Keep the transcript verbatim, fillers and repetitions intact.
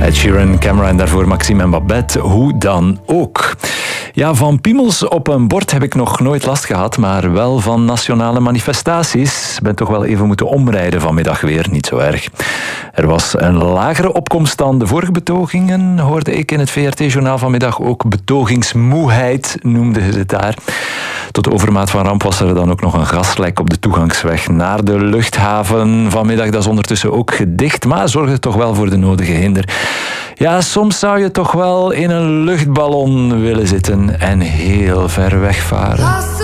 Ed Sheeran, Camera en daarvoor Maxime en Babette. Hoe dan ook. Ja, van piemels op een bord heb ik nog nooit last gehad, maar wel van nationale manifestaties. Ik ben toch wel even moeten omrijden vanmiddag weer, niet zo erg. Er was een lagere opkomst dan de vorige betogingen, hoorde ik in het V R T-journaal vanmiddag. Ook betogingsmoeheid noemden ze het daar. Tot de overmaat van ramp was er dan ook nog een gaslek op de toegangsweg naar de luchthaven. Vanmiddag, dat is ondertussen ook gedicht, maar zorgde toch wel voor de nodige hinder. Ja, soms zou je toch wel in een luchtballon willen zitten en heel ver wegvaren.